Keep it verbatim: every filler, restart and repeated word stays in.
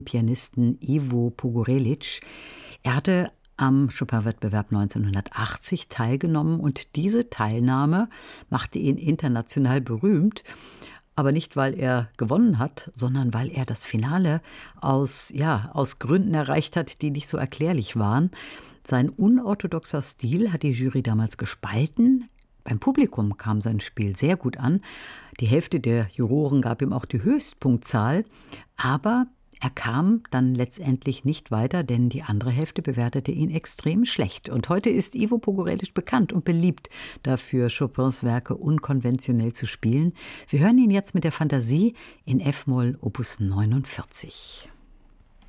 Pianisten Ivo Pogorelic. Er hatte am Chopin-Wettbewerb neunzehnhundertachtzig teilgenommen und diese Teilnahme machte ihn international berühmt. Aber nicht, weil er gewonnen hat, sondern weil er das Finale aus, ja, aus Gründen erreicht hat, die nicht so erklärlich waren. Sein unorthodoxer Stil hat die Jury damals gespalten. Beim Publikum kam sein Spiel sehr gut an. Die Hälfte der Juroren gab ihm auch die Höchstpunktzahl. Aber er kam dann letztendlich nicht weiter, denn die andere Hälfte bewertete ihn extrem schlecht. Und heute ist Ivo Pogorelic bekannt und beliebt dafür, Chopins Werke unkonventionell zu spielen. Wir hören ihn jetzt mit der Fantasie in F-Moll Opus neunundvierzig.